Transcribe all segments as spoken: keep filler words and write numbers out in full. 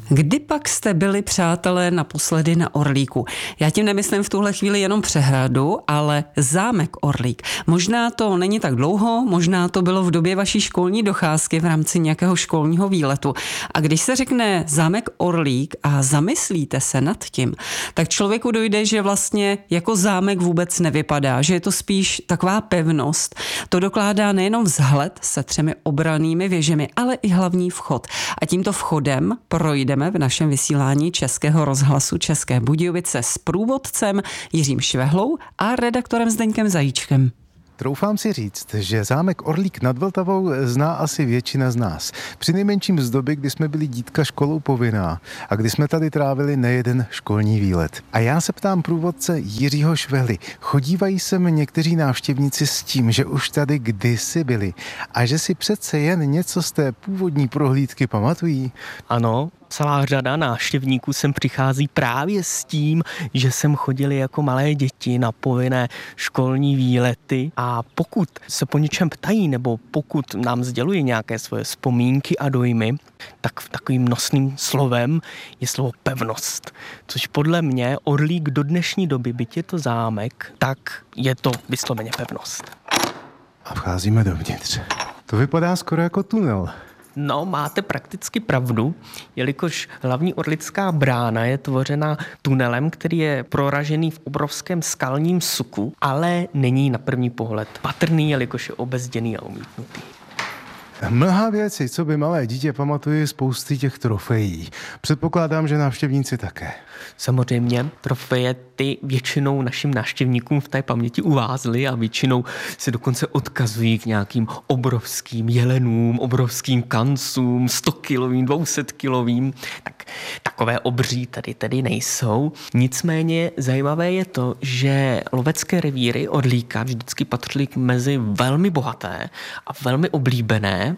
Kdy pak jste byli, přátelé, naposledy na Orlíku? Já tím nemyslím v tuhle chvíli jenom přehradu, ale zámek Orlík. Možná to není tak dlouho, možná to bylo v době vaší školní docházky v rámci nějakého školního výletu. A když se řekne zámek Orlík a zamyslíte se nad tím, tak člověku dojde, že vlastně jako zámek vůbec nevypadá, že je to spíš taková pevnost. To dokládá nejenom vzhled se třemi obrannými věžemi, ale i hlavní vchod. A tímto vchodem projdeme v našem vysílání Českého rozhlasu České Budějovice s průvodcem Jiřím Švehlou a redaktorem Zdeňkem Zajíčkem. Troufám si říct, že zámek Orlík nad Vltavou zná asi většina z nás. Přinejmenším z doby, kdy jsme byli dítka školou povinná a kdy jsme tady trávili nejeden školní výlet. A já se ptám průvodce Jiřího Švehly, chodívají sem někteří návštěvníci s tím, že už tady kdysi byli a že si přece jen něco z té původní prohlídky pamatují? Ano. Celá řada návštěvníků sem přichází právě s tím, že sem chodili jako malé děti na povinné školní výlety a pokud se po něčem ptají nebo pokud nám sdělují nějaké svoje vzpomínky a dojmy, tak takovým nosným slovem je slovo pevnost, což podle mě Orlík do dnešní doby, byť je to zámek, tak je to vysloveně pevnost. A vcházíme dovnitř. To vypadá skoro jako tunel. No, máte prakticky pravdu, jelikož hlavní orlická brána je tvořena tunelem, který je proražený v obrovském skalním suku, ale není na první pohled patrný, jelikož je obezděný a omítnutý. Mnoha věci, co by malé dítě pamatuje, spousty těch trofejí. Předpokládám, že návštěvníci také. Samozřejmě, trofeje ty většinou našim návštěvníkům v té paměti uvázly a většinou se dokonce odkazují k nějakým obrovským jelenům, obrovským kancům, stokilovým, dvousetkilovým. Tak takové obří tady tedy nejsou. Nicméně zajímavé je to, že lovecké revíry Orlíka vždycky patřily mezi velmi bohaté a velmi oblíbené.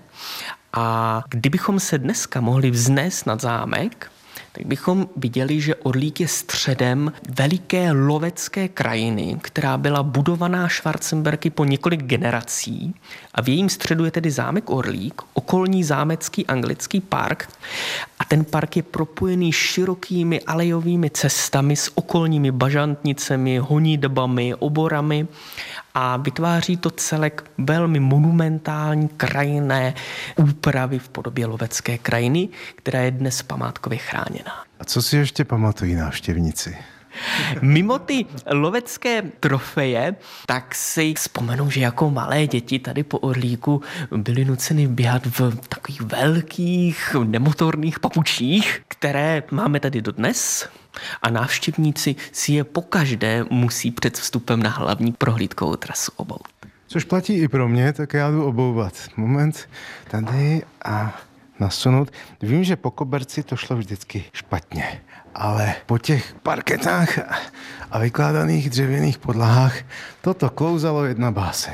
A kdybychom se dneska mohli vznést nad zámek, tak bychom viděli, že Orlík je středem veliké lovecké krajiny, která byla budovaná Schwarzenbergy po několik generací a v jejím středu je tedy zámek Orlík, okolní zámecký anglický park a ten park je propojený širokými alejovými cestami s okolními bažantnicemi, honitbami, oborami a vytváří to celek velmi monumentální krajinné úpravy v podobě lovecké krajiny, která je dnes památkově chráněná. A co si ještě pamatují návštěvníci? Mimo ty lovecké trofeje, tak si vzpomenu, že jako malé děti tady po Orlíku byly nuceny běhat v takových velkých nemotorných papučích, které máme tady dodnes. A návštěvníci si je pokaždé musí před vstupem na hlavní prohlídkovou trasu obout. Což platí i pro mě, tak já jdu obouvat. Moment, tady a nasunout. Vím, že po koberci to šlo vždycky špatně, ale po těch parketách a vykládaných dřevěných podlahách toto klouzalo jedna báseň.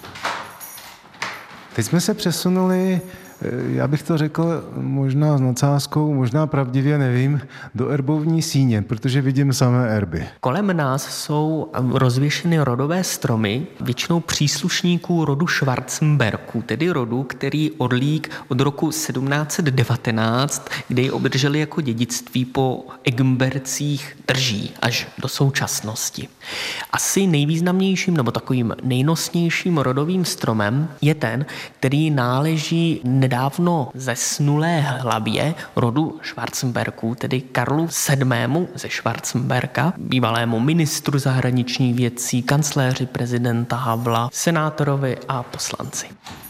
Teď jsme se přesunuli, já bych to řekl možná s nadsázkou, možná pravdivě nevím, do erbovní síně, protože vidím samé erby. Kolem nás jsou rozvěšeny rodové stromy, většinou příslušníků rodu Schwarzenbergů, tedy rodu, který Orlík od roku sedmnáct set devatenáct, kde ji obdrželi jako dědictví po Egmbercích, drží až do současnosti. Asi nejvýznamnějším nebo takovým nejnosnějším rodovým stromem je ten, který náleží nedávno zesnulé hlavě rodu Schwarzenbergů, tedy Karlu sedmému ze Schwarzenberga, bývalému ministru zahraničních věcí, kancléři prezidenta Havla, senátorovi a poslanci.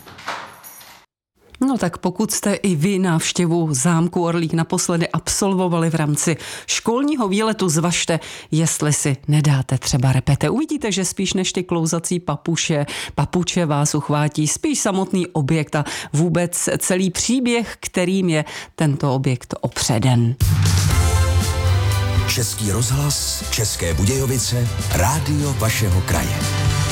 No tak pokud jste i vy návštěvu zámku Orlík naposledy absolvovali v rámci školního výletu, zvažte, jestli si nedáte třeba repete. Uvidíte, že spíš než ty klouzací papuše, papuče vás uchvátí spíš samotný objekt a vůbec celý příběh, kterým je tento objekt opředen. Český rozhlas, České Budějovice, rádio vašeho kraje.